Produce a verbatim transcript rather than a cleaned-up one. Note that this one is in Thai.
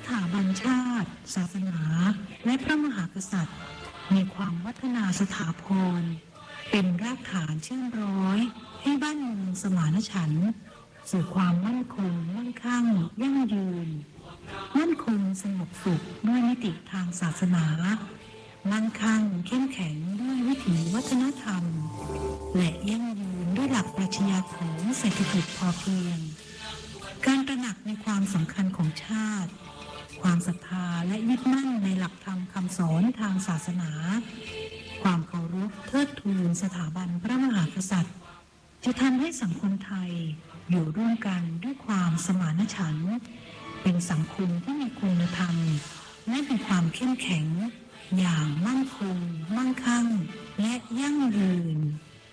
ถาบันชาติศาสนาและพระมหากษัตริย์มีความวัฒนาสถาพรเป็นรากฐานเชื่อมร้อยให้บ้านเมืองสมานฉันท์สู่ความมั่นคงมั่งคั่งยั่งยืนมั่นคงสงบสุขด้วยมิติทางศาสนามั่งคั่งเข้มแข็งด้วยวิถีวัฒนธรรมและยั่งยืนด้วยหลักปรัชญาของเศรษฐกิจพอเพียงการตระหนักในความสำคัญของชาติความศรัทธาและยึดมั่นในหลักธรรมคำสอนทางศาสนาความเคารพเทิดทูนสถาบันพระมหากษัตริย์จะทำให้สังคมไทยอยู่ร่วมกันด้วยความสมานฉันท์เป็นสังคมที่มีคุณธรรมและมีความเข้มแข็งอย่างมั่นคงมั่งคั่งและยั่งยืน